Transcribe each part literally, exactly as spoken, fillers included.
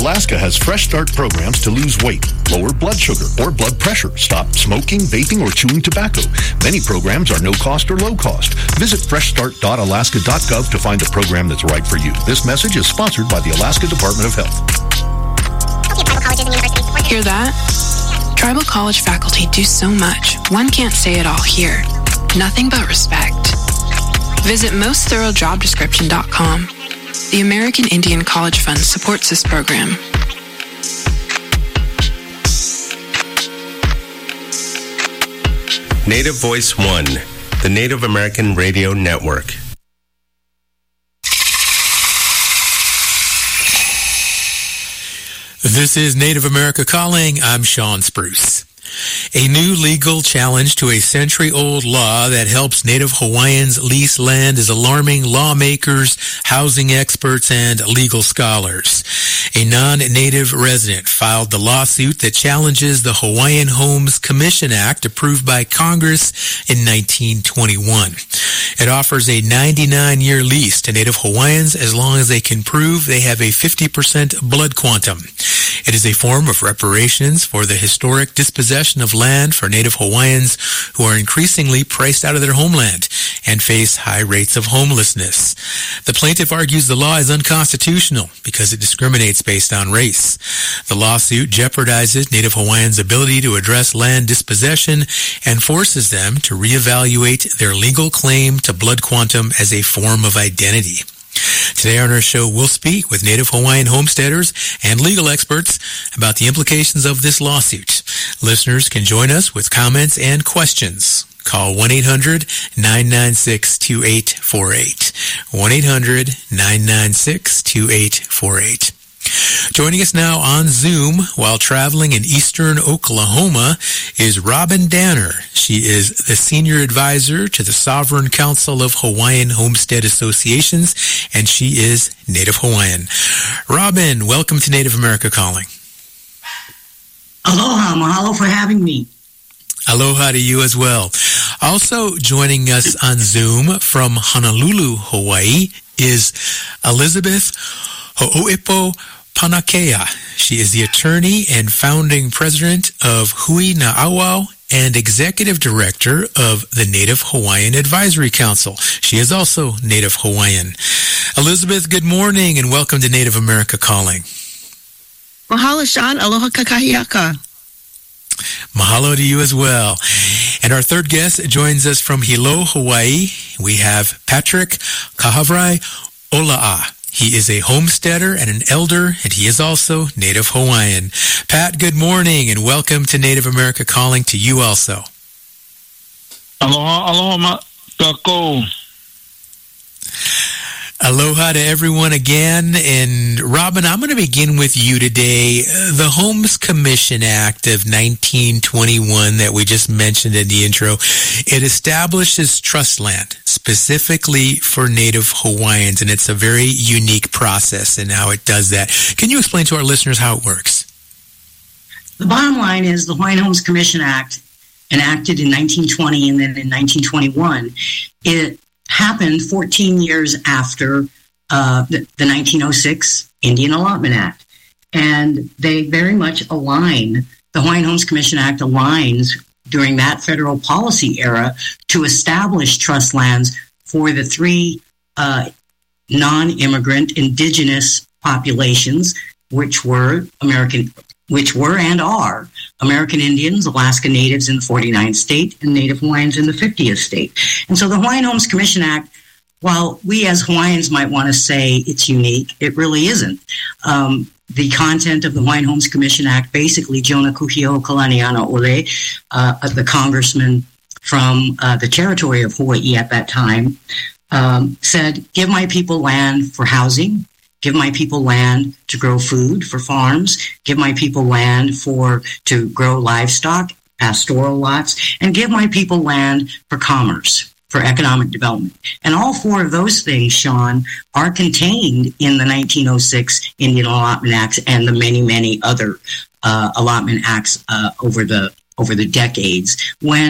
Alaska has Fresh Start programs to lose weight, lower blood sugar or blood pressure, stop smoking, vaping, or chewing tobacco. Many programs are no cost or low cost. Visit fresh start dot alaska dot gov to find a program that's right for you. This message is sponsored by the Alaska Department of Health. Hear that? Tribal college faculty do so much. One can't say it all here. Nothing but respect. Visit most thorough job description dot com. The American Indian College Fund supports this program. Native Voice One, the Native American Radio Network. This is Native America Calling. I'm Sean Spruce. A new legal challenge to a century-old law that helps Native Hawaiians lease land is alarming lawmakers, housing experts, and legal scholars. A non-Native resident filed the lawsuit that challenges the Hawaiian Homes Commission Act approved by Congress in nineteen twenty-one. It offers a ninety-nine year lease to Native Hawaiians as long as they can prove they have a fifty percent blood quantum. It is a form of reparations for the historic dispossession of land for Native Hawaiians who are increasingly priced out of their homeland and face high rates of homelessness. The plaintiff argues the law is unconstitutional because it discriminates based on race. The lawsuit jeopardizes Native Hawaiians' ability to address land dispossession and forces them to reevaluate their legal claim to blood quantum as a form of identity. Today on our show, we'll speak with Native Hawaiian homesteaders and legal experts about the implications of this lawsuit. Listeners can join us with comments and questions. Call one eight hundred nine nine six two eight four eight. one eight hundred nine nine six two eight four eight. Joining us now on Zoom while traveling in eastern Oklahoma is Robin Danner. She is the senior advisor to the Sovereign Council of Hawaiian Homestead Associations, and she is Native Hawaiian. Robin, welcome to Native America Calling. Aloha, mahalo for having me. Aloha to you as well. Also joining us on Zoom from Honolulu, Hawaii, is Elizabeth Ho'oipo Panakea. She is the attorney and founding president of Hui Na'auau and executive director of the Native Hawaiian Advisory Council. She is also Native Hawaiian. Elizabeth, good morning and welcome to Native America Calling. Mahalo, Sean. Aloha kakahiaka. Mahalo to you as well. And our third guest joins us from Hilo, Hawaii. We have Patrick Kahavrai Ola'a. He is a homesteader and an elder, and he is also Native Hawaiian. Pat, good morning, and welcome to Native America Calling to you also. Aloha, aloha, kako. Aloha to everyone again. And Robin, I'm going to begin with you today. The Homes Commission Act of nineteen twenty-one that we just mentioned in the intro, it establishes trust land specifically for Native Hawaiians, and it's a very unique process in how it does that. Can you explain to our listeners how it works? The bottom line is the Hawaiian Homes Commission Act, enacted in nineteen twenty and then in nineteen twenty-one, it happened fourteen years after uh, the, the nineteen oh six Indian Allotment Act. And they very much align, the Hawaiian Homes Commission Act aligns during that federal policy era to establish trust lands for the three uh, non-immigrant indigenous populations, which were American, which were and are American Indians, Alaska Natives in the forty-ninth state, and Native Hawaiians in the fiftieth state. And so the Hawaiian Homes Commission Act, while we as Hawaiians might want to say it's unique, it really isn't. Um, the content of the Hawaiian Homes Commission Act, basically, Jonah Kuhio Kalaniana Ole, uh, the congressman from uh, the territory of Hawaii at that time, um, said, give my people land for housing, give my people land to grow food for farms, give my people land for to grow livestock, pastoral lots, and give my people land for commerce, for economic development. And all four of those things, Sean, are contained in the nineteen oh six Indian Allotment Acts and the many, many other uh, allotment acts uh, over the over the decades when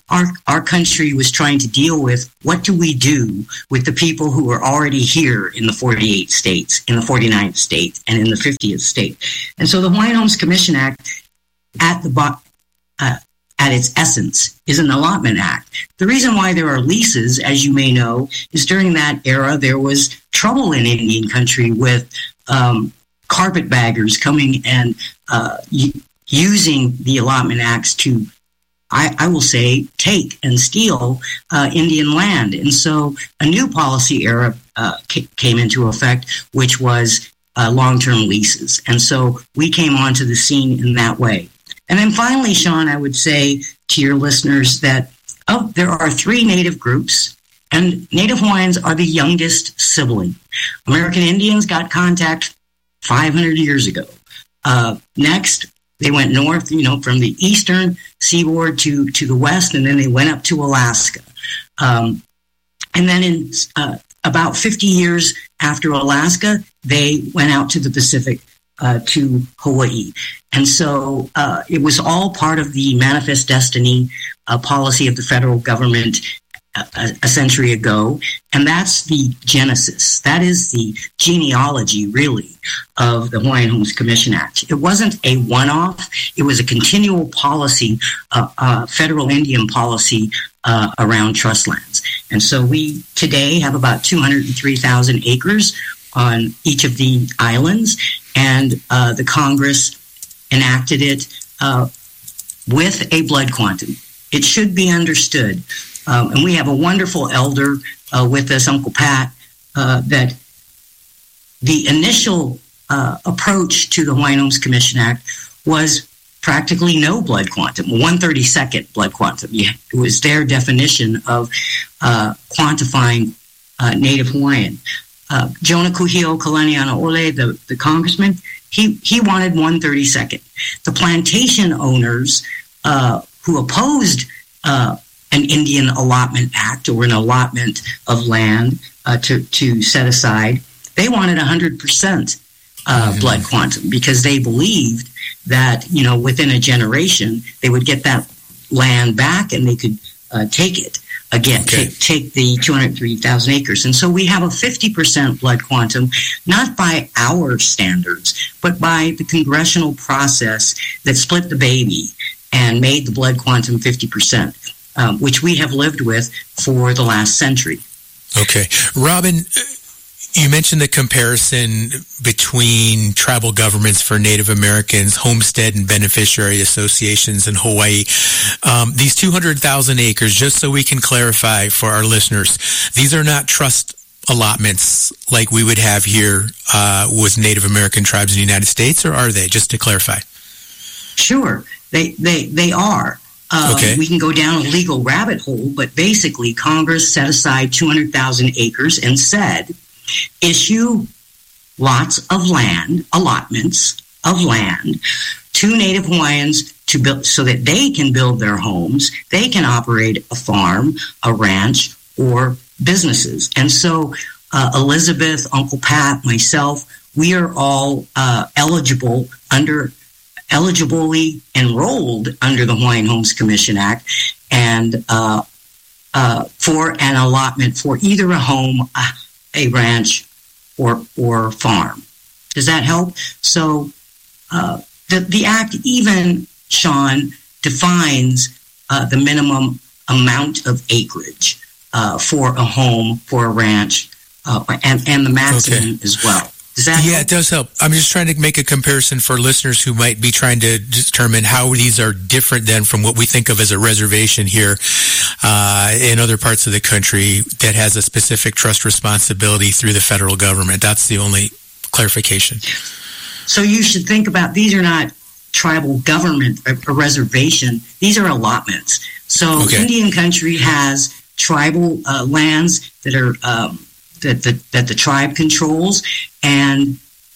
our our country was trying to deal with what do we do with the people who are already here in the forty-eight states, in the forty-ninth state, and in the fiftieth state. And so the Hawaiian Homes Commission Act, at the bo- uh, at its essence, is an allotment act. The reason why there are leases, as you may know, is during that era there was trouble in Indian country with um, carpetbaggers coming and uh, y- using the allotment acts to, I, I will say, take and steal uh, Indian land. And so a new policy era uh, c- came into effect, which was uh, long-term leases. And so we came onto the scene in that way. And then finally, Sean, I would say to your listeners that oh, there are three Native groups, and Native Hawaiians are the youngest sibling. American Indians got contact five hundred years ago. Uh, next, they went north, you know, from the eastern seaboard to, to the west, and then they went up to Alaska. Um, and then in uh, about fifty years after Alaska, they went out to the Pacific, uh, to Hawaii. And so uh, it was all part of the Manifest Destiny uh, policy of the federal government a, a century ago. And that's the genesis. That is the genealogy, really, of the Hawaiian Homes Commission Act. It wasn't a one-off. It was a continual policy, uh, uh, federal Indian policy uh, around trust lands. And so we today have about two hundred three thousand acres on each of the islands, and uh, the Congress enacted it uh, with a blood quantum. It should be understood. Um, and we have a wonderful elder uh, with us, Uncle Pat, uh, that the initial uh, approach to the Hawaiian Homes Commission Act was practically no blood quantum, one thirty-second blood quantum. It was their definition of uh, quantifying uh, Native Hawaiian. Uh, Jonah Kuhio Kalaniana Ole, the, the congressman, he, he wanted one thirty-second. The plantation owners uh, who opposed uh, an Indian Allotment Act or an allotment of land uh, to, to set aside, they wanted one hundred percent uh, mm-hmm. blood quantum because they believed that, you know, within a generation, they would get that land back and they could uh, take it. Again, okay. take, take the two hundred three thousand acres. And so we have a fifty percent blood quantum, not by our standards, but by the congressional process that split the baby and made the blood quantum fifty percent, um, which we have lived with for the last century. Okay. Robin, you mentioned the comparison between tribal governments for Native Americans, homestead and beneficiary associations in Hawaii. Um, these two hundred thousand acres, just so we can clarify for our listeners, these are not trust allotments like we would have here uh, with Native American tribes in the United States, or are they? Just to clarify. Sure, they they they are. Um, okay. We can go down a legal rabbit hole, but basically Congress set aside two hundred thousand acres and said, issue lots of land, allotments of land to Native Hawaiians to build so that they can build their homes, they can operate a farm, a ranch, or businesses. And so uh, Elizabeth, Uncle Pat, myself, we are all uh, eligible under eligibly enrolled under the Hawaiian Homes Commission Act and uh, uh, for an allotment for either a home, a, a ranch, or or farm. Does that help? So uh, the the act even, Sean, defines uh, the minimum amount of acreage uh, for a home, for a ranch, uh, and and the maximum okay. as well. Does that yeah, help? It does help. I'm just trying to make a comparison for listeners who might be trying to determine how these are different than from what we think of as a reservation here uh, in other parts of the country that has a specific trust responsibility through the federal government. That's the only clarification. So you should think about, these are not tribal government, a, a reservation. These are allotments. So okay. Indian country has tribal uh, lands that are um, that the, that the tribe controls. And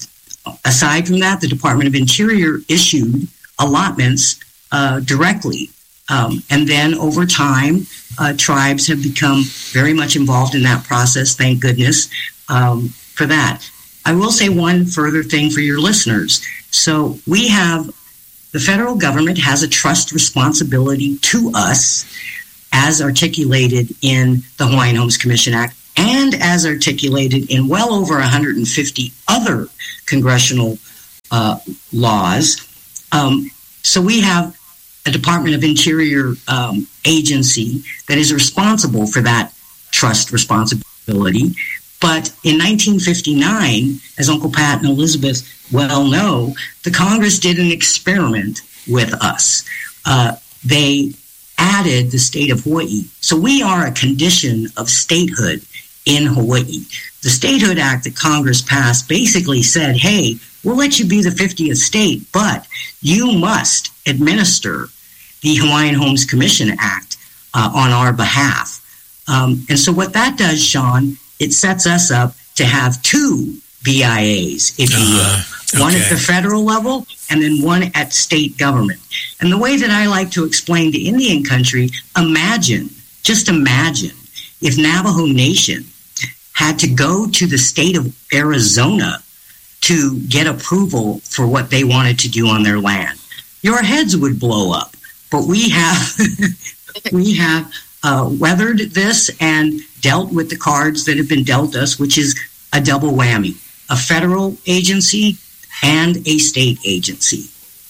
aside from that, the Department of Interior issued allotments uh, directly. Um, and then over time, uh, tribes have become very much involved in that process. Thank goodness um, for that. I will say one further thing for your listeners. So we have, the federal government has a trust responsibility to us as articulated in the Hawaiian Homes Commission Act and as articulated in well over one hundred fifty other congressional uh, laws. Um, so we have a Department of Interior um, agency that is responsible for that trust responsibility. But in nineteen fifty-nine, as Uncle Pat and Elizabeth well know, the Congress did an experiment with us. Uh, they added the state of Hawaii. So we are a condition of statehood in Hawaii. The Statehood Act that Congress passed basically said, hey, we'll let you be the fiftieth state, but you must administer the Hawaiian Homes Commission Act uh, on our behalf. Um, and so what that does, Sean, it sets us up to have two B I As, if you will. Uh, okay. One at the federal level and then one at state government. And the way that I like to explain to Indian country, imagine, just imagine, if Navajo Nation had to go to the state of Arizona to get approval for what they wanted to do on their land. Your heads would blow up. But we have we have uh, weathered this and dealt with the cards that have been dealt us, which is a double whammy, a federal agency and a state agency.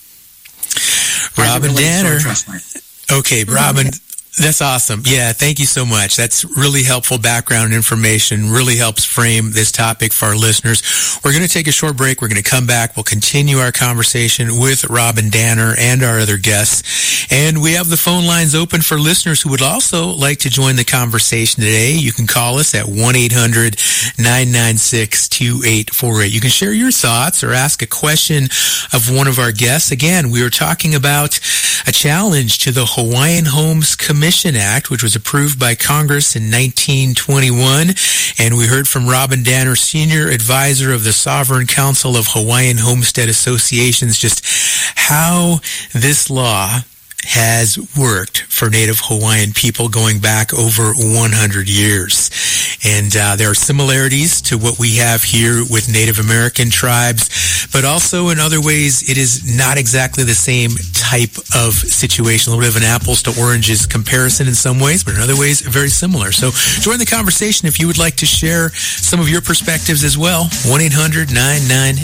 Robin Danner. Okay, Robin, that's awesome. Yeah, thank you so much. That's really helpful background information, really helps frame this topic for our listeners. We're going to take a short break. We're going to come back. We'll continue our conversation with Robin Danner and our other guests. And we have the phone lines open for listeners who would also like to join the conversation today. You can call us at one eight hundred nine nine six two eight four eight. You can share your thoughts or ask a question of one of our guests. Again, we were talking about a challenge to the Hawaiian Homes Commission Act, which was approved by Congress in nineteen twenty-one. And we heard from Robin Danner, Senior Advisor of the Sovereign Council of Hawaiian Homestead Associations, just how this law has worked for Native Hawaiian people going back over one hundred years. And uh, there are similarities to what we have here with Native American tribes, but also in other ways, it is not exactly the same type of situation. A little bit of an apples to oranges comparison in some ways, but in other ways, very similar. So join the conversation if you would like to share some of your perspectives as well. one eight hundred nine nine